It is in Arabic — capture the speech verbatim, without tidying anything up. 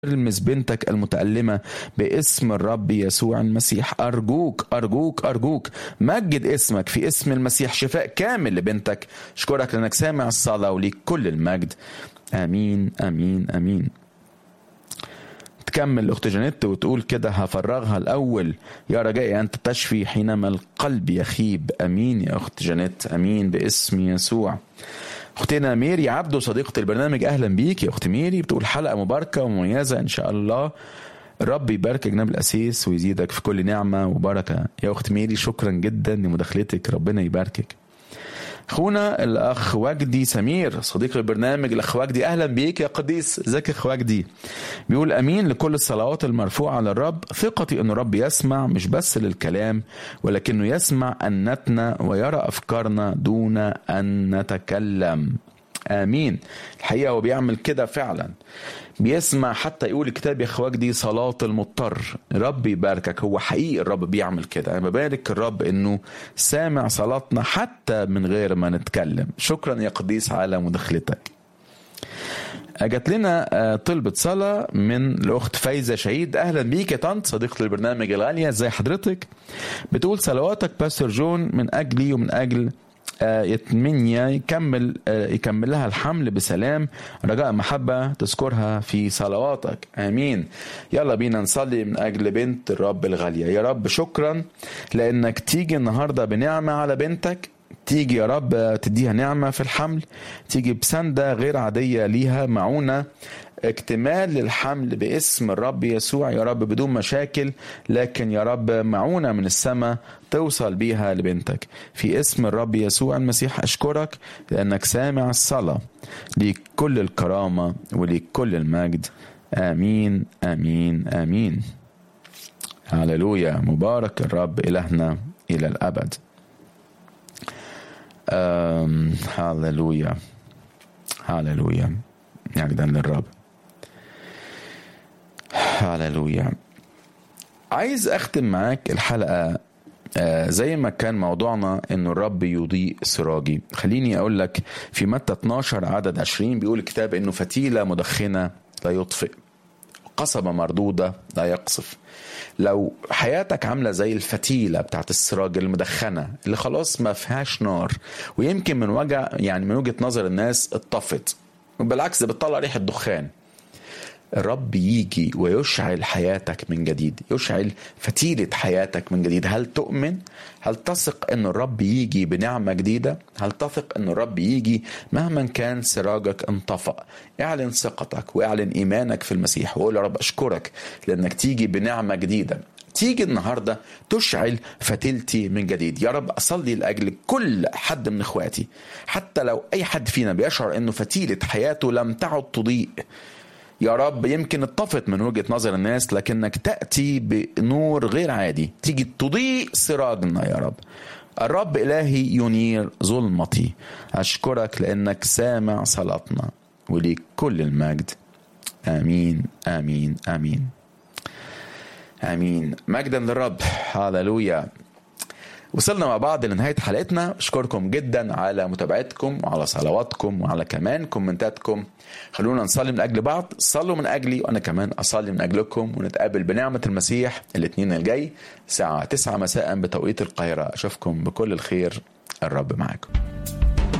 المس بنتك المتألمة باسم الرب يسوع المسيح. أرجوك أرجوك أرجوك مجد اسمك في اسم المسيح. شفاء كامل لبنتك. أشكرك لأنك سامع الصلاة وليك كل المجد. آمين آمين آمين. تكمل أخت جانيت وتقول كده: هفرغها الأول يا رجائي أنت تشفي حينما القلب يخيب. أمين يا أخت جانيت، أمين باسم يسوع. أختنا ميري عبدو صديقة البرنامج، أهلا بيك يا أخت ميري. بتقول حلقة مباركة ومميزة إن شاء الله. الرب يبارك جناب الأسيس ويزيدك في كل نعمة وبركة يا أخت ميري. شكرا جدا لمداخلتك، ربنا يباركك. أخونا الأخ وجدي سمير صديق البرنامج، الأخ وجدي أهلا بيك يا قديس. ازيك يا أخ وجدي؟ بيقول: أمين لكل الصلوات المرفوعة على الرب. ثقتي أن الرب يسمع مش بس للكلام ولكنه يسمع أنتنا ويرى أفكارنا دون أن نتكلم. آمين. الحقيقة هو بيعمل كده فعلا، بيسمع. حتى يقول الكتاب يا أخ وجدي صلاة المضطر. رب يباركك. هو حقيقي الرب بيعمل كده. أنا ببارك الرب إنه سامع صلاتنا حتى من غير ما نتكلم. شكرا يا قديس على مداخلتك. أجت لنا طلبة صلاة من الأخت فايزة شهيد. أهلا بيك يا طنط صديقة البرنامج الغالية، ازي حضرتك؟ بتقول: صلواتك باستر جون من أجلي ومن أجل يتمنى يكمل يكمل لها الحمل بسلام، رجاء محبة تذكرها في صلواتك. آمين. يلا بينا نصلي من أجل بنت الرب الغالية. يا رب شكرا لأنك تيجي النهاردة بنعمة على بنتك. تيجي يا رب تديها نعمة في الحمل، تيجي بسندة غير عادية ليها، معونة اكتمال للحمل باسم الرب يسوع يا رب، بدون مشاكل، لكن يا رب معونة من السماء توصل بيها لبنتك في اسم الرب يسوع المسيح. أشكرك لأنك سامع الصلاة. ليك كل الكرامة وليك كل المجد. آمين آمين آمين. هاللويا. مبارك الرب إلهنا إلى الأبد. آم هاللويا هاللويا. مجدا للرب. هاللويا. عايز أختم معاك الحلقة آه زي ما كان موضوعنا إنه الرب يضيء سراجي. خليني أقول لك في متى اتناشر عدد عشرين بيقول الكتاب إنه فتيلة مدخنة لا يطفئ، قصبة مردودة لا يقصف. لو حياتك عاملة زي الفتيلة بتاعت السراج المدخنة اللي خلاص ما فيهاش نار، ويمكن من وجه يعني من وجهة نظر الناس اتطفت، بالعكس بتطلع ريحة دخان، الرب يجي ويشعل حياتك من جديد، يشعل فتيلة حياتك من جديد. هل تؤمن؟ هل تثق أن الرب يجي بنعمة جديدة؟ هل تثق أن الرب يجي مهما كان سراجك انطفأ؟ اعلن ثقتك واعلن إيمانك في المسيح وقول: يا رب أشكرك لأنك تيجي بنعمة جديدة، تيجي النهاردة تشعل فتيلتي من جديد. يا رب أصلي لأجل كل حد من إخواتي، حتى لو أي حد فينا بيشعر أنه فتيلة حياته لم تعد تضيء، يا رب يمكن اتطفت من وجهة نظر الناس، لكنك تأتي بنور غير عادي، تيجي تضيء سراجنا يا رب. الرب إلهي ينير ظلمتي. أشكرك لأنك سامع صلاتنا وليك كل المجد. آمين آمين آمين آمين. مجدا للرب. هاللويا. وصلنا مع بعض لنهاية حلقتنا. أشكركم جدا على متابعتكم وعلى صلواتكم وعلى كمان كومنتاتكم. خلونا نصلي من أجل بعض. صلوا من أجلي وأنا كمان أصلي من أجلكم، ونتقابل بنعمة المسيح الاثنين الجاي الساعة تسعة مساء بتوقيت القاهرة. أشوفكم بكل الخير. الرب معاكم.